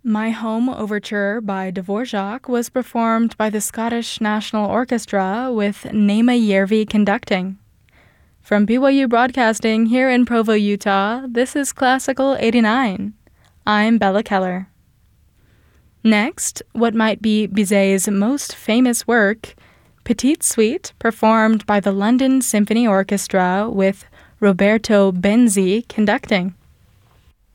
My Home Overture by Dvorak was performed by the Scottish National Orchestra with Nema Järvi conducting. From BYU Broadcasting here in Provo, Utah, this is Classical 89. I'm Bella Keller. Next, what might be Bizet's most famous work, Petite Suite, performed by the London Symphony Orchestra with Roberto Benzi conducting.